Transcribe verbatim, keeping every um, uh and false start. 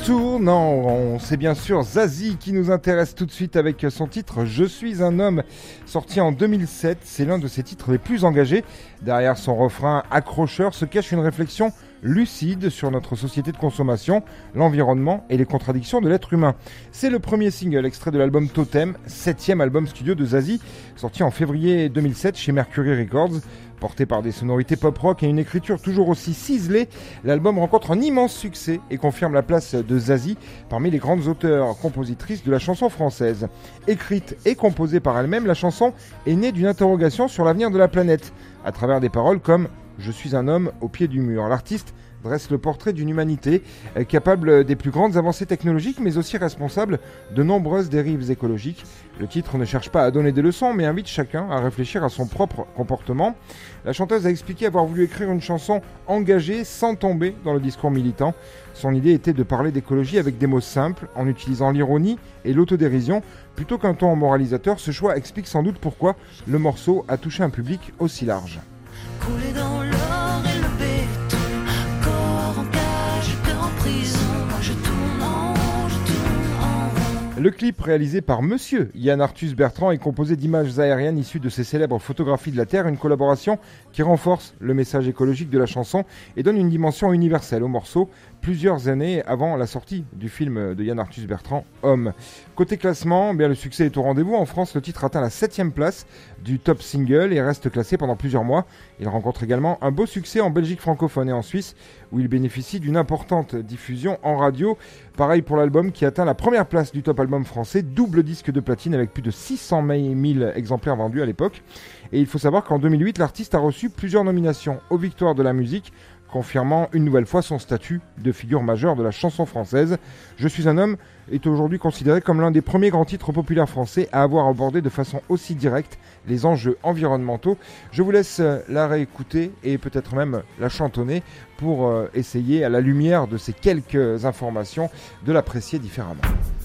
tourne en rond. C'est bien sûr Zazie qui nous intéresse tout de suite avec son titre « Je suis un homme ». Sorti en deux mille sept, c'est l'un de ses titres les plus engagés. Derrière son refrain accrocheur se cache une réflexion lucide sur notre société de consommation, l'environnement et les contradictions de l'être humain. C'est le premier single extrait de l'album Totem, septième album studio de Zazie, sorti en février deux mille sept chez Mercury Records. Porté par des sonorités pop-rock et une écriture toujours aussi ciselée, l'album rencontre un immense succès et confirme la place de Zazie parmi les grandes auteurs-compositrices de la chanson française. Écrite et composée par elle-même, la chanson est née d'une interrogation sur l'avenir de la planète, à travers des paroles comme « Je suis un homme au pied du mur ». L'artiste dresse le portrait d'une humanité euh, capable des plus grandes avancées technologiques, mais aussi responsable de nombreuses dérives écologiques. Le titre ne cherche pas à donner des leçons, mais invite chacun à réfléchir à son propre comportement. La chanteuse a expliqué avoir voulu écrire une chanson engagée sans tomber dans le discours militant. Son idée était de parler d'écologie avec des mots simples, en utilisant l'ironie et l'autodérision. Plutôt qu'un ton moralisateur, ce choix explique sans doute pourquoi le morceau a touché un public aussi large. Couler dans l'or et le béton, corps en cage, cœur en prison, moi je tourne en rond, je tourne en rond. Le clip réalisé par Monsieur Yann Arthus Bertrand est composé d'images aériennes issues de ses célèbres photographies de la Terre, une collaboration qui renforce le message écologique de la chanson et donne une dimension universelle au morceau, plusieurs années avant la sortie du film de Yann Arthus Bertrand, Homme. Côté classement, bien le succès est au rendez-vous. En France, le titre atteint la septième place du top single et reste classé pendant plusieurs mois. Il rencontre également un beau succès en Belgique francophone et en Suisse, où il bénéficie d'une importante diffusion en radio. Pareil pour l'album qui atteint la première place du top album français, double disque de platine avec plus de six cent mille exemplaires vendus à l'époque. Et il faut savoir qu'en deux mille huit, l'artiste a reçu plusieurs nominations aux Victoires de la musique, confirmant une nouvelle fois son statut de figure majeure de la chanson française. Je suis un homme est aujourd'hui considéré comme l'un des premiers grands titres populaires français à avoir abordé de façon aussi directe les enjeux environnementaux. Je vous laisse la réécouter et peut-être même la chantonner pour essayer, à la lumière de ces quelques informations, de l'apprécier différemment.